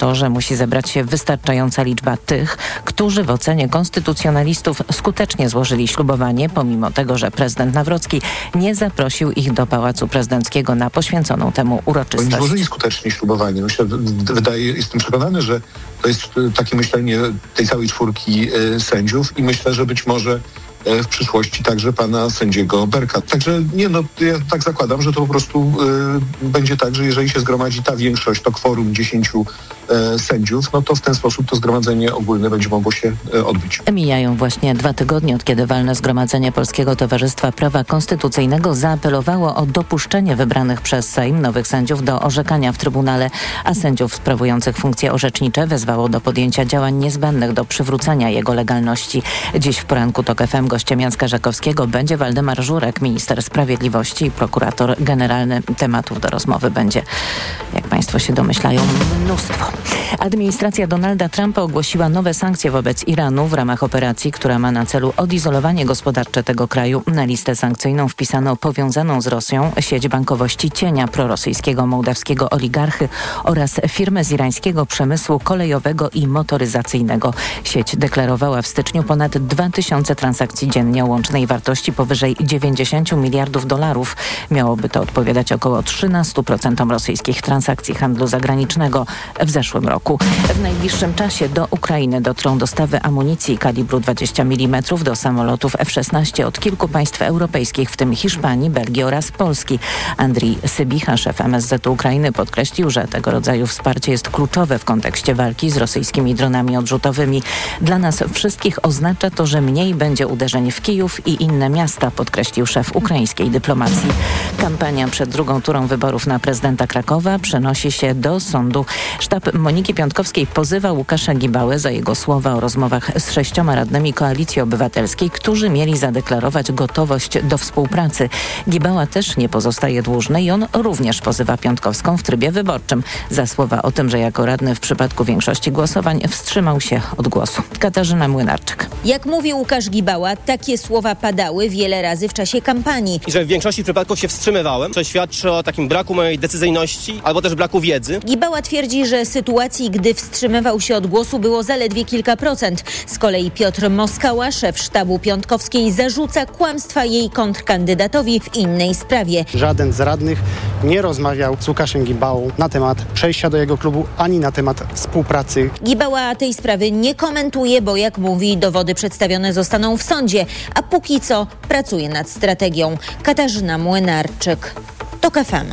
to, że musi zebrać się wystarczająca liczba tych, którzy w ocenie konstytucjonalistów skutecznie złożyli ślubowanie, pomimo tego, że prezydent Nawrocki nie zaprosił ich do Pałacu Prezydenckiego na poświęconą temu uroczystość. Oni złożyli skutecznie ślubowanie. Myślę, wydaje, jestem przekonany, że to jest takie myślenie tej całej czwórki y, sędziów i myślę, że być może w przyszłości także pana sędziego Berka. Także nie, no ja tak zakładam, że to po prostu y, będzie tak, że jeżeli się zgromadzi ta większość, to kworum dziesięciu y, sędziów, no to w ten sposób to zgromadzenie ogólne będzie mogło się y, odbyć. Mijają właśnie dwa tygodnie, od kiedy walne zgromadzenie Polskiego Towarzystwa Prawa Konstytucyjnego zaapelowało o dopuszczenie wybranych przez Sejm nowych sędziów do orzekania w Trybunale, a sędziów sprawujących funkcje orzecznicze wezwało do podjęcia działań niezbędnych do przywrócenia jego legalności. Dziś w poranku TOK F M gościem Jacka Żakowskiego będzie Waldemar Żurek, minister sprawiedliwości i prokurator generalny. Tematów do rozmowy będzie, jak państwo się domyślają, mnóstwo. Administracja Donalda Trumpa ogłosiła nowe sankcje wobec Iranu w ramach operacji, która ma na celu odizolowanie gospodarcze tego kraju. Na listę sankcyjną wpisano powiązaną z Rosją sieć bankowości cienia prorosyjskiego mołdawskiego oligarchy oraz firmę z irańskiego przemysłu kolejowego i motoryzacyjnego. Sieć deklarowała w styczniu ponad dwa tysiące transakcji dziennie o łącznej wartości powyżej dziewięćdziesiąt miliardów dolarów. Miałoby to odpowiadać około trzynaście procent rosyjskich transakcji handlu zagranicznego w zeszłym roku. W najbliższym czasie do Ukrainy dotrą dostawy amunicji kalibru dwadzieścia milimetrów do samolotów F szesnaście od kilku państw europejskich, w tym Hiszpanii, Belgii oraz Polski. Andrii Sybicha, szef M S Z Ukrainy, podkreślił, że tego rodzaju wsparcie jest kluczowe w kontekście walki z rosyjskimi dronami odrzutowymi. Dla nas wszystkich oznacza to, że mniej będzie uderzeń w Kijów i inne miasta, podkreślił szef ukraińskiej dyplomacji. Kampania przed drugą turą wyborów na prezydenta Krakowa przenosi się do sądu. Sztab Moniki Piątkowskiej pozywa Łukasza Gibałę za jego słowa o rozmowach z sześcioma radnymi Koalicji Obywatelskiej, którzy mieli zadeklarować gotowość do współpracy. Gibała też nie pozostaje dłużny i on również pozywa Piątkowską w trybie wyborczym za słowa o tym, że jako radny w przypadku większości głosowań wstrzymał się od głosu. Katarzyna Młynarczyk. Jak mówi Łukasz Gibała, takie słowa padały wiele razy w czasie kampanii. I że w większości przypadków się wstrzymywałem, co świadczy o takim braku mojej decyzyjności albo też braku wiedzy. Gibała twierdzi, że sytuacji, gdy wstrzymywał się od głosu, było zaledwie kilka procent. Z kolei Piotr Moskała, szef sztabu Piątkowskiej, zarzuca kłamstwa jej kontrkandydatowi w innej sprawie. Żaden z radnych nie rozmawiał z Łukaszem Gibałą na temat przejścia do jego klubu, ani na temat współpracy. Gibała tej sprawy nie komentuje, bo jak mówi, dowody przedstawione zostaną w sądzie, a póki co pracuje nad strategią. Katarzyna Młynarczyk, TOK F M.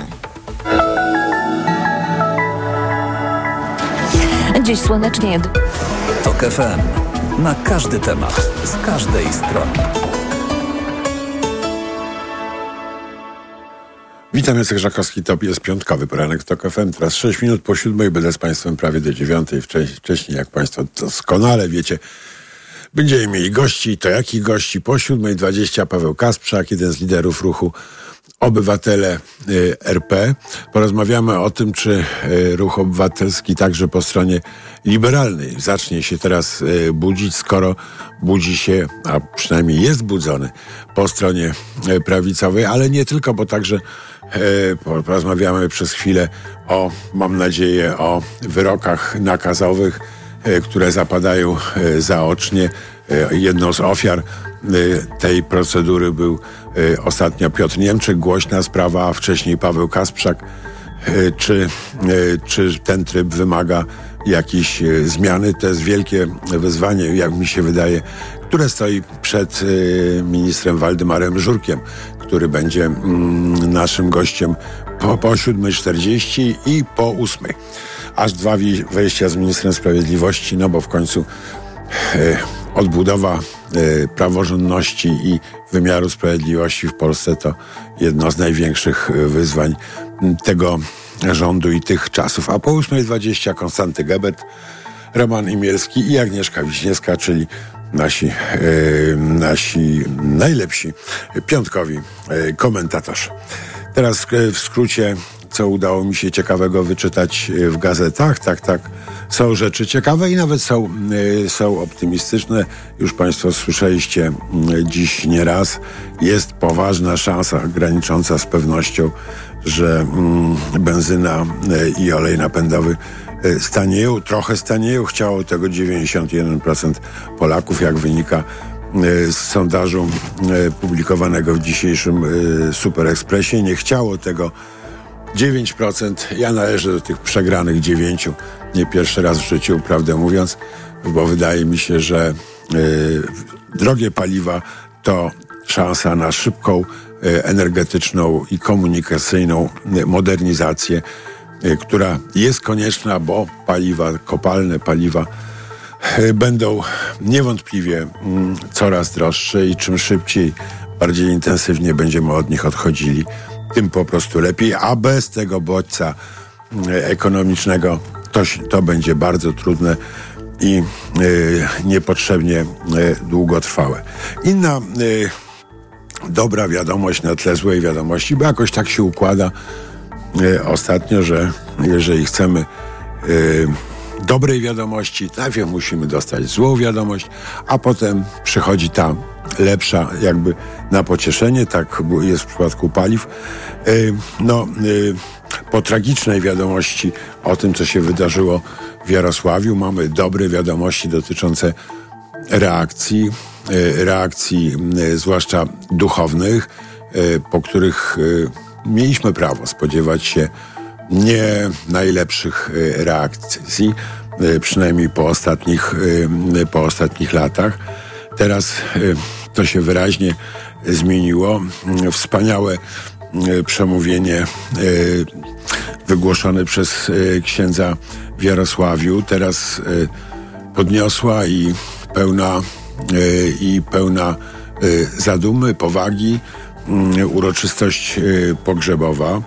Dziś słonecznie. TOK F M. Na każdy temat, z każdej strony. Witam, Jacek Żakowski, to jest piątkowy poranek TOK F M. Teraz sześć minut po siódmej, będę z Państwem prawie do dziewiątej. Wcześniej, jak Państwo doskonale wiecie, będziemy mieli gości. To jakich gości? Po siódmej dwadzieścia Paweł Kasprzak, jeden z liderów ruchu Obywatele y, R P. Porozmawiamy o tym, czy y, ruch obywatelski także po stronie liberalnej zacznie się teraz y, budzić, skoro budzi się, a przynajmniej jest budzony po stronie y, prawicowej, ale nie tylko, bo także y, porozmawiamy przez chwilę o, mam nadzieję, o wyrokach nakazowych, y, które zapadają y, zaocznie. Y, jedną z ofiar y, tej procedury był y, ostatnio Piotr Niemczyk, głośna sprawa, a wcześniej Paweł Kasprzak. Y, czy, y, czy ten tryb wymaga jakiejś y, zmiany? To jest wielkie wyzwanie, jak mi się wydaje, które stoi przed y, ministrem Waldemarem Żurkiem, który będzie mm, naszym gościem po, po siódmej czterdzieści i po ósmej. Aż dwa wejścia z ministrem sprawiedliwości, no bo w końcu y, odbudowa y, praworządności i wymiaru sprawiedliwości w Polsce to jedno z największych y, wyzwań y, tego rządu i tych czasów. A po ósmej dwadzieścia Konstanty Gebert, Roman Imielski i Agnieszka Wiśniewska, czyli nasi, y, nasi najlepsi piątkowi y, komentatorzy. Teraz y, w skrócie, co udało mi się ciekawego wyczytać w gazetach. Tak, tak, są rzeczy ciekawe i nawet są, y, są optymistyczne. Już Państwo słyszeliście y, dziś nieraz. Jest poważna szansa granicząca z pewnością, że y, benzyna y, i olej napędowy stanieją, trochę stanieją. Chciało tego dziewięćdziesiąt jeden procent Polaków, jak wynika z sondażu publikowanego w dzisiejszym Super Expressie. Nie chciało tego dziewięć procent. Ja należę do tych przegranych dziewięciu. Nie pierwszy raz w życiu, prawdę mówiąc, bo wydaje mi się, że drogie paliwa to szansa na szybką, energetyczną i komunikacyjną modernizację, która jest konieczna, bo paliwa kopalne, paliwa będą niewątpliwie coraz droższe i czym szybciej, bardziej intensywnie będziemy od nich odchodzili, tym po prostu lepiej, a bez tego bodźca ekonomicznego to, to będzie bardzo trudne i y, niepotrzebnie y, długotrwałe. Inna y, dobra wiadomość na tle złej wiadomości, bo jakoś tak się układa y, ostatnio, że jeżeli chcemy y, dobrej wiadomości, najpierw musimy dostać złą wiadomość, a potem przychodzi ta lepsza jakby na pocieszenie. Tak jest w przypadku paliw. Y, no, y, po tragicznej wiadomości o tym, co się wydarzyło w Jarosławiu, mamy dobre wiadomości dotyczące reakcji, y, reakcji y, zwłaszcza duchownych, y, po których y, mieliśmy prawo spodziewać się nie najlepszych y, reakcji, y, przynajmniej po ostatnich, y, po ostatnich latach. Teraz y, to się wyraźnie zmieniło. Y, wspaniałe y, przemówienie y, wygłoszone przez y, księdza w Jarosławiu, teraz y, podniosła i pełna, y, i pełna y, zadumy, powagi, y, uroczystość y, pogrzebowa.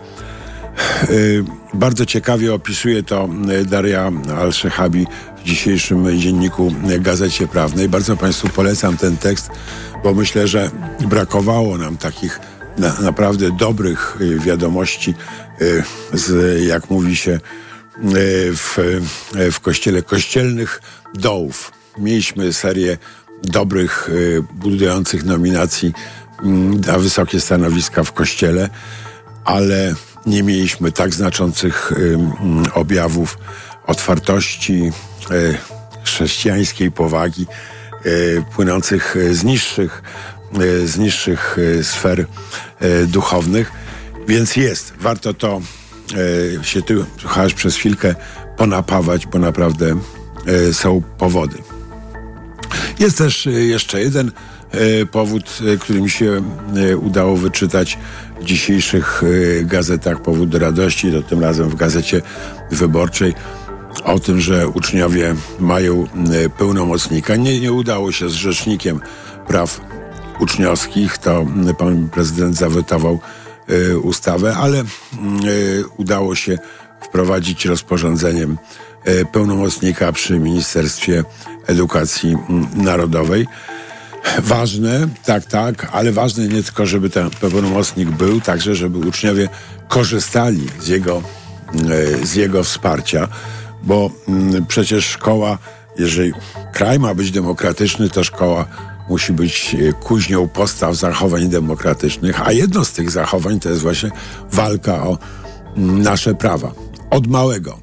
Y, bardzo ciekawie opisuje to Daria Al-Shehabi w dzisiejszym dzienniku Gazecie Prawnej. Bardzo Państwu polecam ten tekst, bo myślę, że brakowało nam takich na, naprawdę dobrych y, wiadomości y, z, jak mówi się, y, w, y, w kościele, kościelnych dołów. Mieliśmy serię dobrych, y, budujących nominacji y, na wysokie stanowiska w kościele, ale nie mieliśmy tak znaczących y, y, objawów otwartości, y, chrześcijańskiej powagi y, płynących z niższych, y, z niższych y, sfer y, duchownych. Więc jest, warto to y, się tu chociaż przez chwilkę ponapawać, bo naprawdę y, są powody. Jest też y, jeszcze jeden y, powód, y, który mi się y, udało wyczytać w dzisiejszych y, gazetach, powód do radości, to tym razem w Gazecie Wyborczej, o tym, że uczniowie mają y, pełnomocnika. Nie, nie udało się z Rzecznikiem Praw Uczniowskich, to y, pan prezydent zawetował y, ustawę, ale y, udało się wprowadzić rozporządzeniem y, pełnomocnika przy Ministerstwie Edukacji y, Narodowej. Ważne, tak, tak, ale ważne nie tylko, żeby ten pełnomocnik był, także żeby uczniowie korzystali z jego, z jego wsparcia, bo przecież szkoła, jeżeli kraj ma być demokratyczny, to szkoła musi być kuźnią postaw zachowań demokratycznych, a jedno z tych zachowań to jest właśnie walka o nasze prawa. Od małego.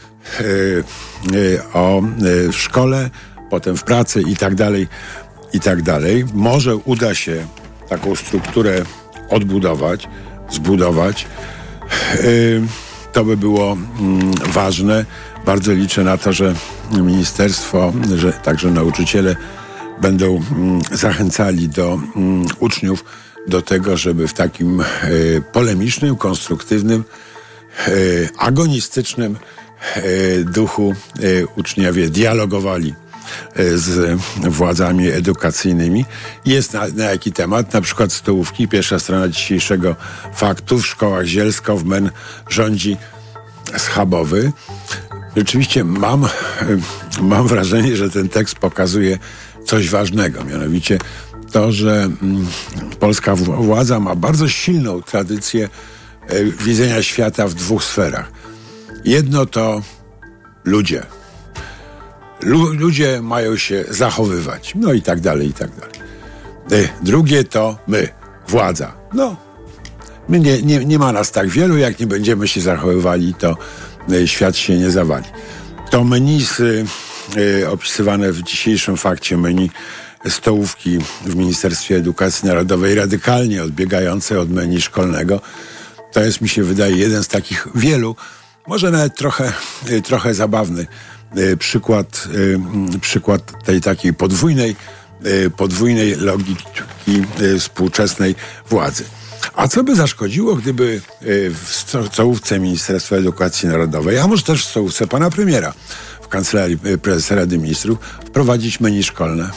O, w szkole, potem w pracy i tak dalej. I tak dalej. Może uda się taką strukturę odbudować, zbudować. Yy, to by było mm, ważne. Bardzo liczę na to, że ministerstwo, że także nauczyciele będą mm, zachęcali do mm, uczniów do tego, żeby w takim y, polemicznym, konstruktywnym, y, agonistycznym y, duchu y, uczniowie dialogowali z władzami edukacyjnymi. Jest na, na jaki temat? Na przykład stołówki. Pierwsza strona dzisiejszego Faktu. W szkołach Zielsko-W-Men rządzi schabowy. Rzeczywiście mam, mam wrażenie, że ten tekst pokazuje coś ważnego. Mianowicie to, że mm, polska władza ma bardzo silną tradycję y, widzenia świata w dwóch sferach. Jedno to ludzie. Ludzie mają się zachowywać, no i tak dalej, i tak dalej. Drugie to my, władza. No, my nie, nie, nie ma nas tak wielu, jak nie będziemy się zachowywali, to świat się nie zawali. To menisy y, opisywane w dzisiejszym fakcie, menu stołówki w Ministerstwie Edukacji Narodowej, radykalnie odbiegające od menu szkolnego, to jest, mi się wydaje, jeden z takich wielu, może nawet trochę, y, trochę zabawny y, przykład, y, przykład tej takiej podwójnej, y, podwójnej logiki y, współczesnej władzy. A co by zaszkodziło, gdyby w stołówce Ministerstwa Edukacji Narodowej, a może też w stołówce pana premiera w Kancelarii Prezesa Rady Ministrów wprowadzić menu szkolne?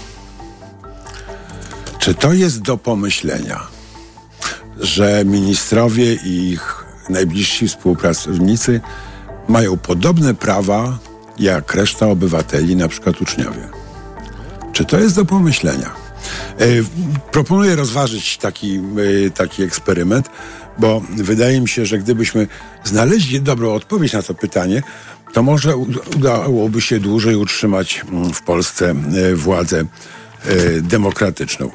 Czy to jest do pomyślenia, że ministrowie i ich najbliżsi współpracownicy mają podobne prawa jak reszta obywateli, na przykład uczniowie? Czy to jest do pomyślenia? Proponuję rozważyć taki, taki eksperyment, bo wydaje mi się, że gdybyśmy znaleźli dobrą odpowiedź na to pytanie, to może udałoby się dłużej utrzymać w Polsce władzę demokratyczną.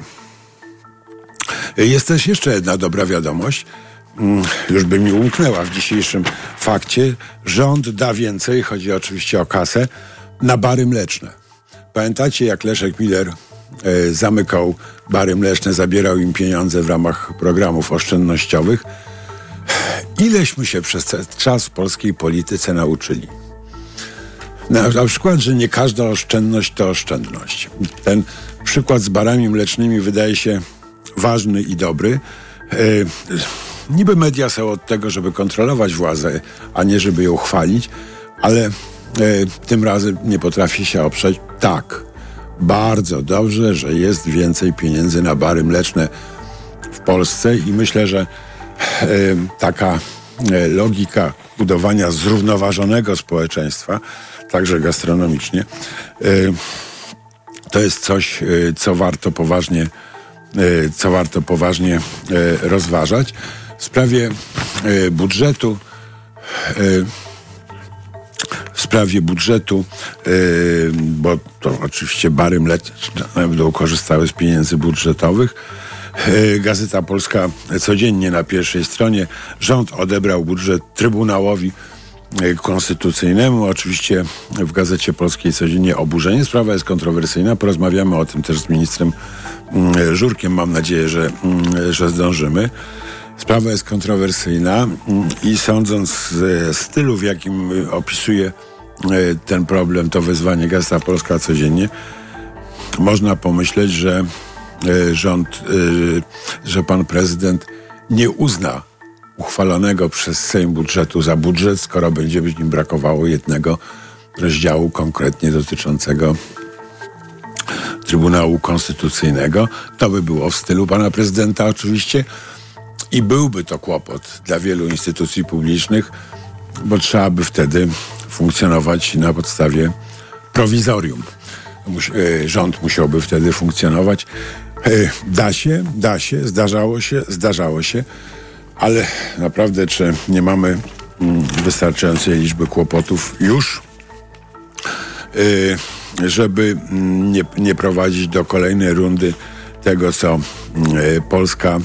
Jest też jeszcze jedna dobra wiadomość, już by mi umknęła w dzisiejszym fakcie. Rząd da więcej, chodzi oczywiście o kasę, na bary mleczne. Pamiętacie, jak Leszek Miller e, zamykał bary mleczne, zabierał im pieniądze w ramach programów oszczędnościowych? Ileśmy się przez ten czas w polskiej polityce nauczyli? Na, na przykład, że nie każda oszczędność to oszczędność. Ten przykład z barami mlecznymi wydaje się ważny i dobry. E, niby media są od tego, żeby kontrolować władzę, a nie żeby ją chwalić, ale e, tym razem nie potrafię się oprzeć. Tak, bardzo dobrze, że jest więcej pieniędzy na bary mleczne w Polsce i myślę, że e, taka e, logika budowania zrównoważonego społeczeństwa, także gastronomicznie, e, to jest coś, e, co warto poważnie, e, co warto poważnie e, rozważać. W sprawie e, budżetu e, w sprawie budżetu, yy, bo to oczywiście bary mleczne będą korzystały z pieniędzy budżetowych. Yy, Gazeta Polska codziennie na pierwszej stronie. Rząd odebrał budżet Trybunałowi yy, Konstytucyjnemu. Oczywiście w Gazecie Polskiej codziennie oburzenie. Sprawa jest kontrowersyjna. Porozmawiamy o tym też z ministrem yy, Żurkiem. Mam nadzieję, że, yy, że zdążymy. Sprawa jest kontrowersyjna i sądząc z stylu, w jakim opisuje ten problem, to wezwanie Gazeta Polska codziennie, można pomyśleć, że rząd, że pan prezydent nie uzna uchwalonego przez Sejm budżetu za budżet, skoro będzie być nim brakowało jednego rozdziału konkretnie dotyczącego Trybunału Konstytucyjnego. To by było w stylu pana prezydenta oczywiście. I byłby to kłopot dla wielu instytucji publicznych, bo trzeba by wtedy funkcjonować na podstawie prowizorium. Mus- y, rząd musiałby wtedy funkcjonować. Y, da się, da się, zdarzało się, zdarzało się, ale naprawdę, czy nie mamy mm, wystarczającej liczby kłopotów już, y, żeby mm, nie, nie prowadzić do kolejnej rundy tego, co y, Polska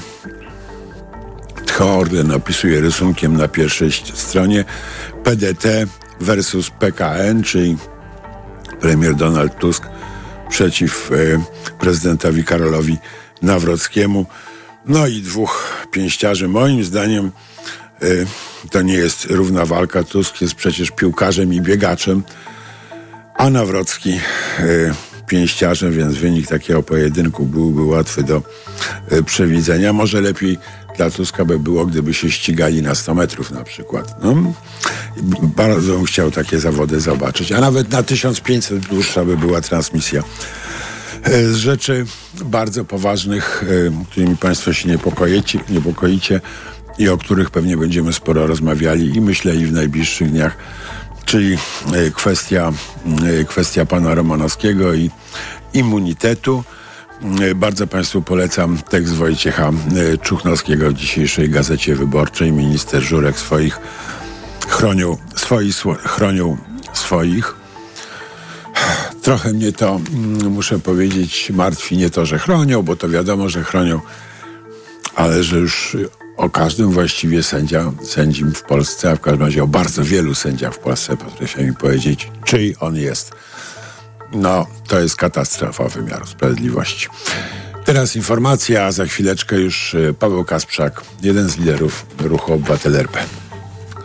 Orlen opisuje rysunkiem na pierwszej stronie. P D T versus P K N, czyli premier Donald Tusk przeciw e, prezydentowi Karolowi Nawrockiemu. No i dwóch pięściarzy. Moim zdaniem e, to nie jest równa walka. Tusk jest przecież piłkarzem i biegaczem, a Nawrocki e, pięściarzem, więc wynik takiego pojedynku byłby łatwy do e, przewidzenia. Może lepiej dla Tuska by było, gdyby się ścigali na sto metrów na przykład. No, bardzo bym chciał takie zawody zobaczyć. A nawet na tysiąc pięćset dłuższa by była transmisja. Z rzeczy bardzo poważnych, którymi państwo się niepokoicie, niepokoicie i o których pewnie będziemy sporo rozmawiali i myślę i w najbliższych dniach, czyli kwestia, kwestia pana Romanowskiego i immunitetu. Bardzo państwu polecam tekst Wojciecha Czuchnowskiego w dzisiejszej Gazecie Wyborczej. Minister Żurek swoich chronią, swoi, chronią swoich. Trochę mnie to, muszę powiedzieć, martwi nie to, że chronią, bo to wiadomo, że chronią, ale że już o każdym właściwie sędzia, sędzim w Polsce, a w każdym razie o bardzo wielu sędziach w Polsce potrafię mi powiedzieć, czyj on jest. No, to jest katastrofa wymiaru sprawiedliwości. Teraz informacja, a za chwileczkę już Paweł Kasprzak, jeden z liderów Ruchu Obywatele R P.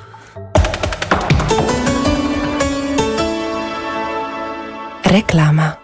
Reklama.